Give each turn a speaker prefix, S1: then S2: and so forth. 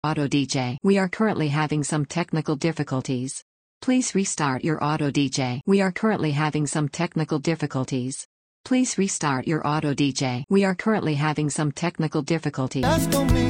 S1: Auto DJ. We are currently having some technical difficulties. Please restart your Auto DJ. We are currently having some technical difficulties. Please restart your Auto DJ. We are currently having some technical difficulties.